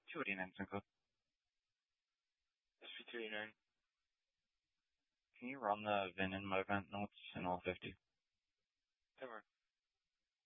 289 code. SV289. Can you run the VIN in my event notes in all 50? Ever.